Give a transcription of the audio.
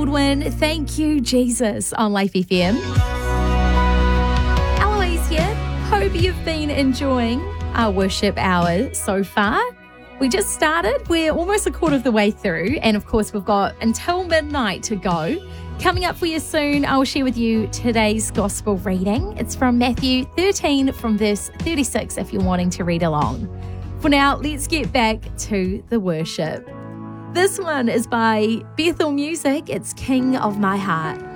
Baldwin, Thank You, Jesus, on Life FM. Eloise here. Hope you've been enjoying our worship hour so far. We just started. We're almost a quarter of the way through. And of course, we've got until midnight to go. Coming up for you soon, I'll share with you today's gospel reading. It's from Matthew 13 from verse 36 if you're wanting to read along. For now, let's get back to the worship. This one is by Bethel Music. It's King of My Heart.